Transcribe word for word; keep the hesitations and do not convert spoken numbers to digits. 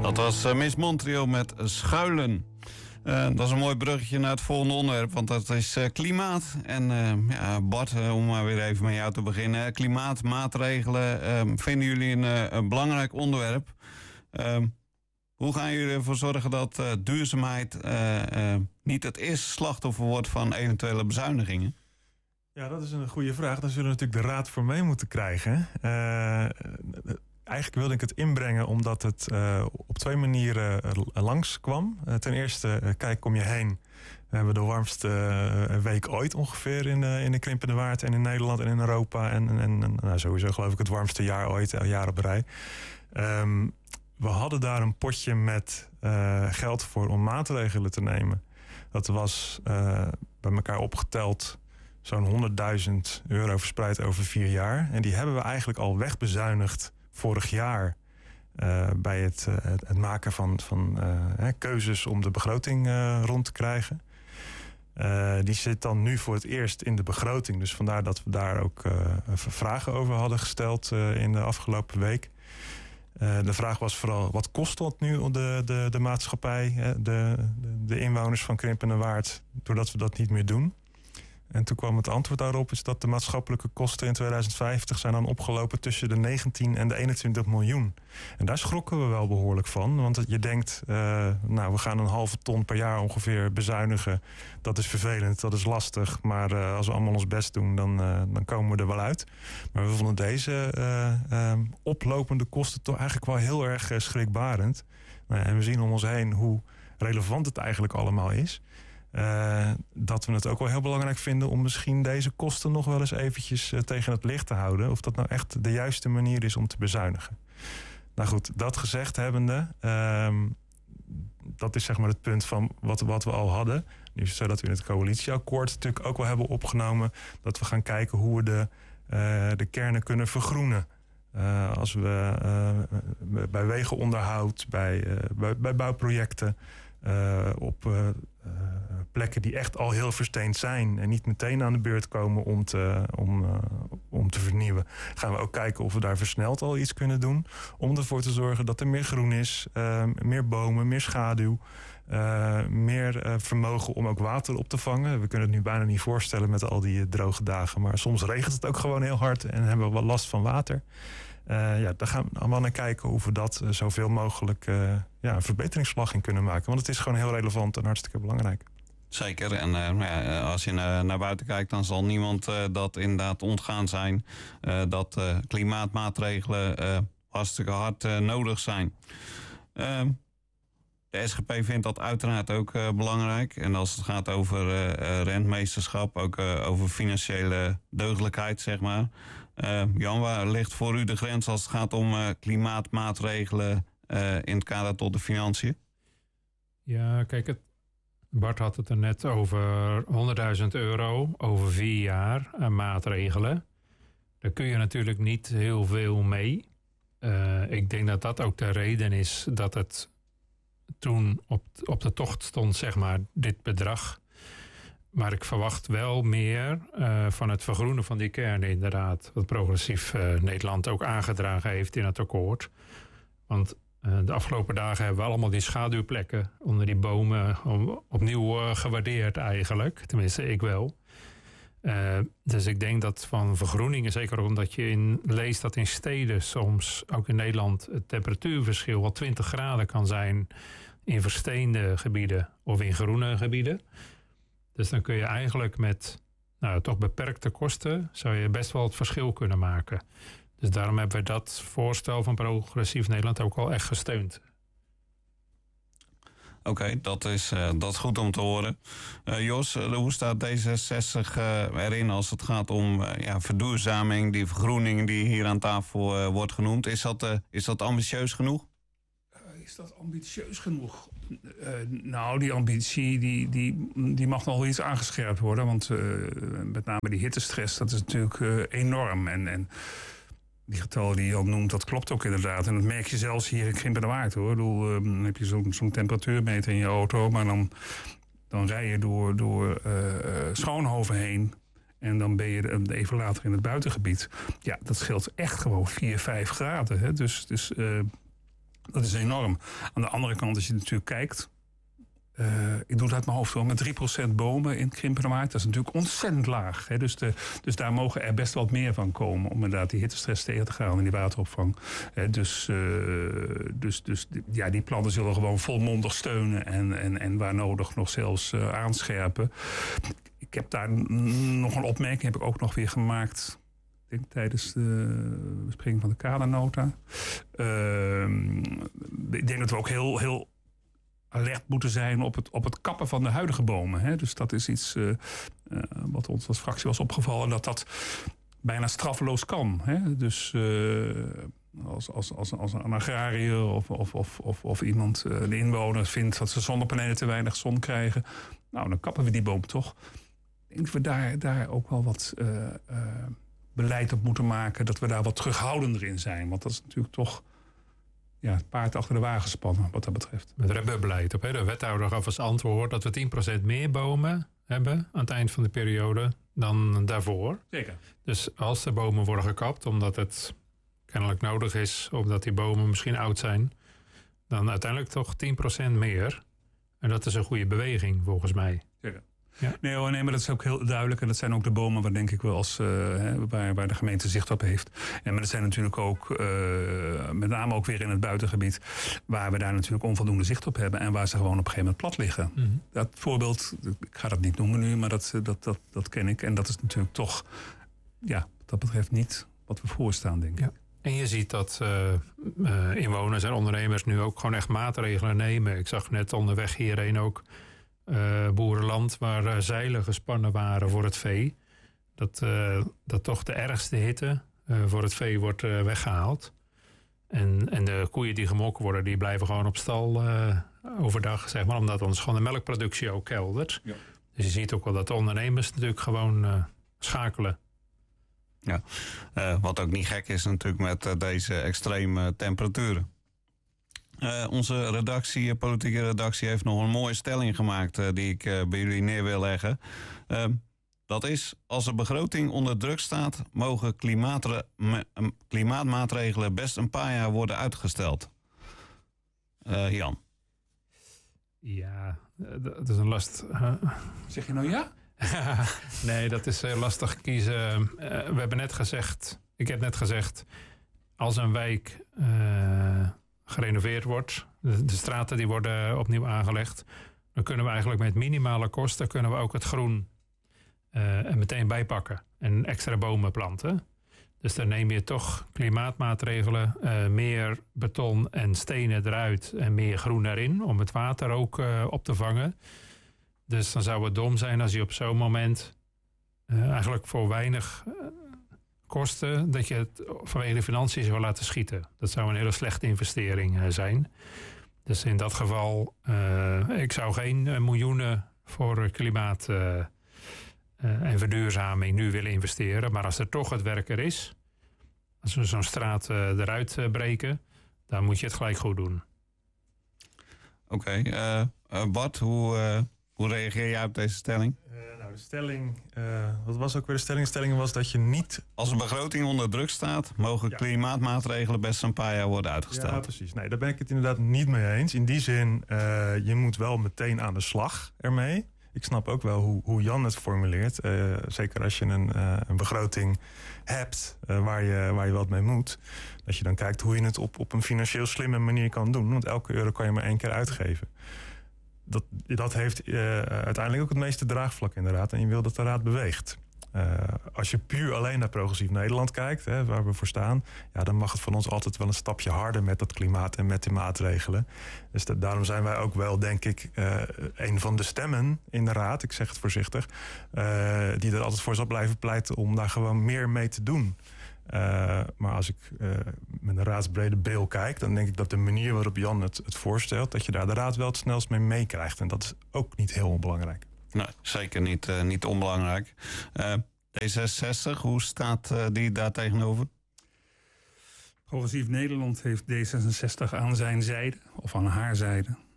Dat was uh, Miss Montreal met Schuilen. Uh, dat is een mooi bruggetje naar het volgende onderwerp, want dat is uh, klimaat. En uh, ja, Bart, uh, om maar weer even met jou te beginnen. Klimaatmaatregelen uh, vinden jullie een, uh, een belangrijk onderwerp. Uh, hoe gaan jullie ervoor zorgen dat uh, duurzaamheid uh, uh, niet het eerste slachtoffer wordt van eventuele bezuinigingen? Ja, dat is een goede vraag. Daar zullen we natuurlijk de raad voor mee moeten krijgen. Uh, Eigenlijk wilde ik het inbrengen omdat het uh, op twee manieren uh, langskwam. Uh, ten eerste, uh, kijk om je heen. We hebben de warmste uh, week ooit ongeveer in, uh, in de Krimpende Waard en in Nederland en in Europa. En, en, en nou, sowieso geloof ik het warmste jaar ooit, een jaar op rij. Um, we hadden daar een potje met uh, geld voor om maatregelen te nemen. Dat was uh, bij elkaar opgeteld zo'n honderdduizend euro verspreid over vier jaar. En die hebben we eigenlijk al wegbezuinigd vorig jaar uh, bij het, uh, het maken van, van uh, hè, keuzes om de begroting uh, rond te krijgen. Uh, die zit dan nu voor het eerst in de begroting. Dus vandaar dat we daar ook uh, vragen over hadden gesteld uh, in de afgelopen week. Uh, de vraag was vooral, wat kost dat nu de, de, de maatschappij, hè, de, de inwoners van Krimpende Waard, doordat we dat niet meer doen? En toen kwam het antwoord daarop, is dat de maatschappelijke kosten in tweeduizend vijftig zijn dan opgelopen tussen de negentien en de eenentwintig miljoen. En daar schrokken we wel behoorlijk van, want je denkt, uh, nou, we gaan een halve ton per jaar ongeveer bezuinigen. Dat is vervelend, dat is lastig, maar uh, als we allemaal ons best doen, dan, uh, dan komen we er wel uit. Maar we vonden deze uh, uh, oplopende kosten toch eigenlijk wel heel erg uh, schrikbarend. Nou, en we zien om ons heen hoe relevant het eigenlijk allemaal is. Uh, dat we het ook wel heel belangrijk vinden om misschien deze kosten nog wel eens eventjes uh, tegen het licht te houden. Of dat nou echt de juiste manier is om te bezuinigen. Nou goed, dat gezegd hebbende, uh, dat is zeg maar het punt van wat, wat we al hadden. Nu is het zo dat we in het coalitieakkoord natuurlijk ook wel hebben opgenomen dat we gaan kijken hoe we de, uh, de kernen kunnen vergroenen. Uh, als we uh, bij wegenonderhoud, bij, uh, bij, bij bouwprojecten, uh, op uh, uh, plekken die echt al heel versteend zijn en niet meteen aan de beurt komen om te, om, uh, om te vernieuwen, gaan we ook kijken of we daar versneld al iets kunnen doen. Om ervoor te zorgen dat er meer groen is, uh, meer bomen, meer schaduw, uh, meer uh, vermogen om ook water op te vangen. We kunnen het nu bijna niet voorstellen met al die uh, droge dagen, maar soms regent het ook gewoon heel hard en hebben we wel last van water. Uh, ja, daar gaan we allemaal naar kijken hoe we dat uh, zoveel mogelijk uh, ja, een verbeteringsslag in kunnen maken. Want het is gewoon heel relevant en hartstikke belangrijk. Zeker. En uh, ja, als je uh, naar buiten kijkt, dan zal niemand uh, dat inderdaad ontgaan zijn. Uh, dat uh, klimaatmaatregelen uh, hartstikke hard uh, nodig zijn. Uh, de S G P vindt dat uiteraard ook uh, belangrijk. En als het gaat over uh, uh, rentmeesterschap, ook uh, over financiële deugdelijkheid, zeg maar. Uh, Jan, waar ligt voor u de grens als het gaat om uh, klimaatmaatregelen uh, in het kader tot de financiën? Ja, kijk, het, Bart had het er net over honderdduizend euro over vier jaar aan maatregelen. Daar kun je natuurlijk niet heel veel mee. Uh, ik denk dat dat ook de reden is dat het toen op, op de tocht stond, zeg maar, dit bedrag. Maar ik verwacht wel meer uh, van het vergroenen van die kernen inderdaad. Wat Progressief uh, Nederland ook aangedragen heeft in het akkoord. Want uh, de afgelopen dagen hebben we allemaal die schaduwplekken onder die bomen opnieuw uh, gewaardeerd eigenlijk. Tenminste, ik wel. Uh, dus ik denk dat van vergroeningen, zeker omdat je in, leest dat in steden soms, ook in Nederland, het temperatuurverschil wel twintig graden kan zijn in versteende gebieden of in groene gebieden. Dus dan kun je eigenlijk met nou, toch beperkte kosten zou je best wel het verschil kunnen maken. Dus daarom hebben we dat voorstel van Progressief Nederland ook al echt gesteund. Oké, okay, dat, is, uh, dat is goed om te horen. Uh, Jos, uh, hoe staat D zesenzestig uh, erin als het gaat om uh, ja, verduurzaming, die vergroening die hier aan tafel uh, wordt genoemd? Is dat, uh, is dat ambitieus genoeg? Uh, is dat ambitieus genoeg? Uh, nou, die ambitie die, die, die mag nog wel iets aangescherpt worden. Want uh, met name die hittestress, dat is natuurlijk uh, enorm. En, en die getallen die je al noemt, dat klopt ook inderdaad. En dat merk je zelfs hier in Krimpende Waard, hoor. Ik bedoel, uh, dan heb je zo'n zo'n temperatuurmeter in je auto, maar dan, dan rij je door, door uh, Schoonhoven heen. En dan ben je even later in het buitengebied. Ja, dat scheelt echt gewoon vier, vijf graden. Hè? Dus, dus uh, Dat is enorm. Aan de andere kant, als je natuurlijk kijkt... Uh, ik doe het uit mijn hoofd wel, met drie procent bomen in krimpende maart. Dat is natuurlijk ontzettend laag. Hè? Dus, de, dus daar mogen er best wat meer van komen... om inderdaad die hittestress tegen te gaan in die wateropvang. Hè? Dus, uh, dus, dus ja, die planten zullen gewoon volmondig steunen... en, en, en waar nodig nog zelfs uh, aanscherpen. Ik heb daar n- nog een opmerking, heb ik ook nog weer gemaakt... Ik denk tijdens de bespreking van de kadernota. Uh, ik denk dat we ook heel... heel alert moeten zijn op het, op het kappen van de huidige bomen. Hè? Dus dat is iets uh, uh, wat ons als fractie was opgevallen... dat dat bijna straffeloos kan. Hè? Dus uh, als, als, als, als een agrariër of, of, of, of, of iemand, uh, een inwoner... vindt dat ze zonnepanelen te weinig zon krijgen... nou, dan kappen we die boom toch. Ik denk dat we daar, daar ook wel wat uh, uh, beleid op moeten maken... dat we daar wat terughoudender in zijn. Want dat is natuurlijk toch... ja, het paard achter de wagen spannen, wat dat betreft. Daar hebben we beleid op. Hè? De wethouder gaf als antwoord dat we tien procent meer bomen hebben... aan het eind van de periode dan daarvoor. Zeker. Dus als de bomen worden gekapt, omdat het kennelijk nodig is... omdat die bomen misschien oud zijn... dan uiteindelijk toch tien procent meer. En dat is een goede beweging, volgens mij. Zeker. Ja. Nee, hoor, nee, maar dat is ook heel duidelijk. En dat zijn ook de bomen waar, denk ik wel als, uh, hè, waar, waar de gemeente zicht op heeft. En maar dat zijn natuurlijk ook, uh, met name ook weer in het buitengebied... waar we daar natuurlijk onvoldoende zicht op hebben... en waar ze gewoon op een gegeven moment plat liggen. Mm-hmm. Dat voorbeeld, ik ga dat niet noemen nu, maar dat, dat, dat, dat ken ik. En dat is natuurlijk toch, ja, wat dat betreft niet wat we voorstaan, denk ik. Ja. En je ziet dat uh, uh, inwoners en ondernemers nu ook gewoon echt maatregelen nemen. Ik zag net onderweg hierheen ook... Uh, boerenland waar uh, zeilen gespannen waren voor het vee. Dat, uh, dat toch de ergste hitte uh, voor het vee wordt uh, weggehaald. En, en de koeien die gemolken worden, die blijven gewoon op stal uh, overdag, zeg maar, omdat anders gewoon de melkproductie ook keldert. Ja. Dus je ziet ook wel dat de ondernemers natuurlijk gewoon uh, schakelen. Ja, uh, wat ook niet gek is natuurlijk met uh, deze extreme temperaturen. Uh, onze redactie, politieke redactie, heeft nog een mooie stelling gemaakt... Uh, die ik uh, bij jullie neer wil leggen. Uh, dat is, als de begroting onder druk staat... mogen klimaatre- me- klimaatmaatregelen best een paar jaar worden uitgesteld. Uh, Jan. Ja, dat is een last. Uh. Zeg je nou ja? Nee, dat is uh, lastig kiezen. Uh, we hebben net gezegd, ik heb net gezegd... als een wijk... Uh, gerenoveerd wordt, de, de straten die worden opnieuw aangelegd, dan kunnen we eigenlijk met minimale kosten kunnen we ook het groen uh, er meteen bijpakken en extra bomen planten. Dus dan neem je toch klimaatmaatregelen, uh, meer beton en stenen eruit en meer groen erin om het water ook uh, op te vangen. Dus dan zou het dom zijn als je op zo'n moment uh, eigenlijk voor weinig uh, kosten, dat je het vanwege de financiën zou laten schieten. Dat zou een hele slechte investering uh, zijn. Dus in dat geval, uh, ik zou geen uh, miljoenen voor klimaat uh, uh, en verduurzaming nu willen investeren. Maar als er toch het werk er is, als we zo'n straat uh, eruit uh, breken, dan moet je het gelijk goed doen. Oké, okay, uh, uh, Bart, hoe, uh, hoe reageer jij op deze stelling? Uh, nou, de stelling, uh, wat was ook weer de stelling? De stelling was dat je niet... Als een begroting onder druk staat, mogen ja. klimaatmaatregelen best een paar jaar worden uitgesteld. Ja, precies. Nee, daar ben ik het inderdaad niet mee eens. In die zin, uh, je moet wel meteen aan de slag ermee. Ik snap ook wel hoe, hoe Jan het formuleert. Uh, zeker als je een, uh, een begroting hebt uh, waar, je, waar je wat mee moet. Dat je dan kijkt hoe je het op, op een financieel slimme manier kan doen. Want elke euro kan je maar één keer uitgeven. Dat, dat heeft uh, uiteindelijk ook het meeste draagvlak inderdaad. En je wil dat de raad beweegt. Uh, als je puur alleen naar Progressief Nederland kijkt, hè, waar we voor staan, ja, dan mag het van ons altijd wel een stapje harder met dat klimaat en met die maatregelen. Dus dat, daarom zijn wij ook wel, denk ik, uh, een van de stemmen in de raad, ik zeg het voorzichtig, uh, die er altijd voor zal blijven pleiten om daar gewoon meer mee te doen. Uh, maar als ik uh, met een raadsbrede bril kijk, dan denk ik dat de manier waarop Jan het, het voorstelt, dat je daar de raad wel het snelst mee meekrijgt. En dat is ook niet heel onbelangrijk. Nee, zeker niet, uh, niet onbelangrijk. Uh, D zesenzestig, hoe staat uh, die daar tegenover? Progressief Nederland heeft D zesenzestig aan zijn zijde, of aan haar zijde.